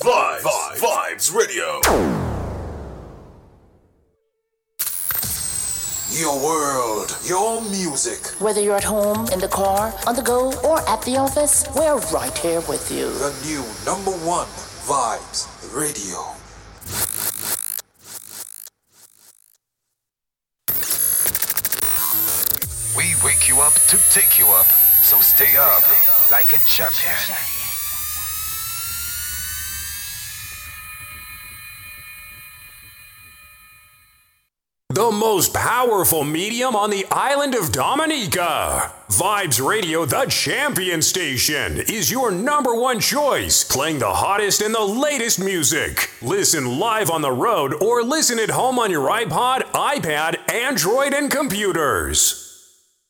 Vibes Radio. Your world, your music. Whether you're at home, in the car, on the go, or at the office, we're right here with you. The new #1 Vibes Radio. We wake you up to take you up, so stay up like a champion. The most powerful medium on the island of Dominica. Vibes Radio, the champion station, is your #1 choice, playing the hottest and the latest music. Listen live on the road or listen at home on your iPod, iPad, Android, and computers.